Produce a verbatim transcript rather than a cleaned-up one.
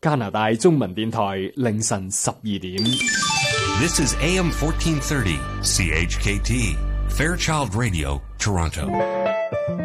加拿大中文電台凌晨十二點。 This is A M fourteen thirty C H K T Fairchild Radio, Toronto.